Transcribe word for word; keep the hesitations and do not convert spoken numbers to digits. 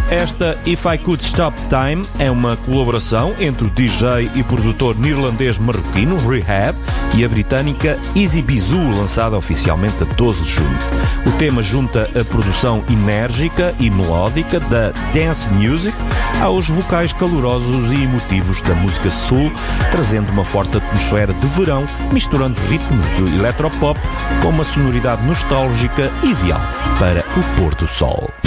Esta If I Could Stop Time é uma colaboração entre o D J e produtor neerlandês-marroquino Rehab e a britânica Easy Bizou, lançada oficialmente a doze de junho. O tema junta a produção enérgica e melódica da dance music aos vocais calorosos e emotivos da música soul, trazendo uma forte atmosfera de verão, misturando ritmos de eletropop com uma sonoridade nostálgica ideal para o pôr do sol.